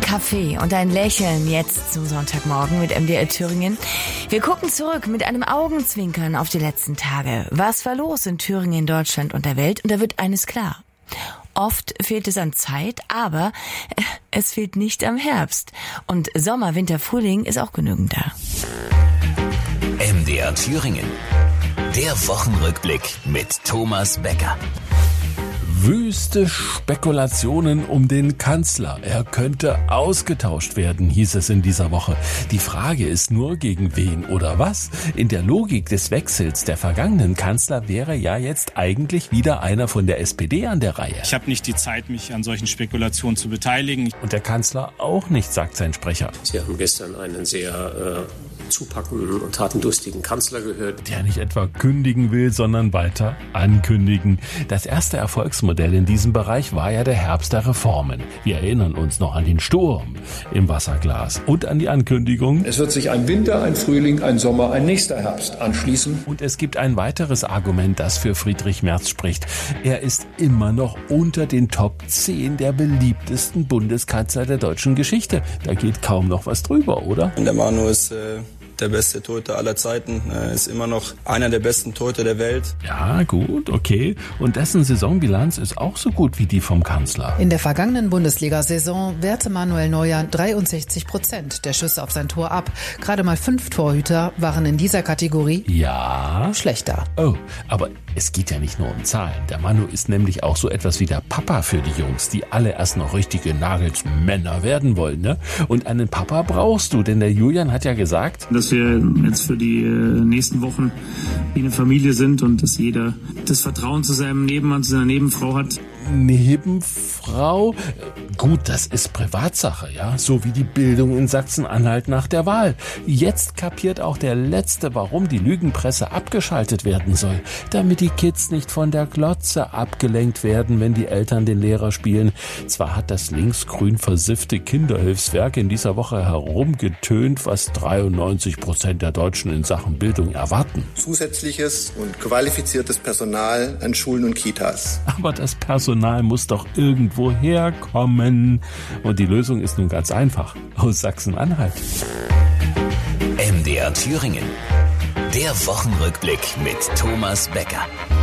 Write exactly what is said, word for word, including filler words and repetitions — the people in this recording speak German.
Kaffee und ein Lächeln jetzt zum Sonntagmorgen mit M D R Thüringen. Wir gucken zurück mit einem Augenzwinkern auf die letzten Tage. Was war los in Thüringen, Deutschland und der Welt? Und da wird eines klar. Oft fehlt es an Zeit, aber es fehlt nicht am Herbst. Und Sommer, Winter, Frühling ist auch genügend da. M D R Thüringen. Der Wochenrückblick mit Thomas Becker. Wüste Spekulationen um den Kanzler. Er könnte ausgetauscht werden, hieß es in dieser Woche. Die Frage ist nur, gegen wen oder was? In der Logik des Wechsels der vergangenen Kanzler wäre ja jetzt eigentlich wieder einer von der S P D an der Reihe. Ich habe nicht die Zeit, mich an solchen Spekulationen zu beteiligen. Und der Kanzler auch nicht, sagt sein Sprecher. Sie haben gestern einen sehr äh, zupackenden und tatendurstigen Kanzler gehört. Der nicht etwa kündigen will, sondern weiter ankündigen. Das erste Erfolgsmodell in diesem Bereich war ja der Herbst der Reformen. Wir erinnern uns noch an den Sturm im Wasserglas und an die Ankündigung. Es wird sich ein Winter, ein Frühling, ein Sommer, ein nächster Herbst anschließen. Und es gibt ein weiteres Argument, das für Friedrich Merz spricht. Er ist immer noch unter den Top zehn der beliebtesten Bundeskanzler der deutschen Geschichte. Da geht kaum noch was drüber, oder? Der Manu ist äh der beste Torhüter aller Zeiten, er ist immer noch einer der besten Torhüter der Welt. Ja, gut, okay. Und dessen Saisonbilanz ist auch so gut wie die vom Kanzler. In der vergangenen Bundesliga-Saison wehrte Manuel Neuer dreiundsechzig Prozent der Schüsse auf sein Tor ab. Gerade mal fünf Torhüter waren in dieser Kategorie ja schlechter. Oh, aber es geht ja nicht nur um Zahlen. Der Manu ist nämlich auch so etwas wie der Papa für die Jungs, die alle erst noch richtige Nagelsmänner werden wollen, ne? Und einen Papa brauchst du, denn der Julian hat ja gesagt, dass wir jetzt für die nächsten Wochen wie eine Familie sind und dass jeder das Vertrauen zu seinem Nebenmann, zu seiner Nebenfrau hat. Nebenfrau? Gut, das ist Privatsache, ja, so wie die Bildung in Sachsen-Anhalt nach der Wahl. Jetzt kapiert auch der Letzte, warum die Lügenpresse abgeschaltet werden soll, damit die Kids nicht von der Glotze abgelenkt werden, wenn die Eltern den Lehrer spielen. Zwar hat das linksgrün versiffte Kinderhilfswerk in dieser Woche herumgetönt, was dreiundneunzig Prozent der Deutschen in Sachen Bildung erwarten. Zusätzliches und qualifiziertes Personal an Schulen und Kitas. Aber das Personal muss doch irgendwo herkommen. Und die Lösung ist nun ganz einfach. Aus Sachsen-Anhalt. M D R Thüringen. Der Wochenrückblick mit Thomas Becker.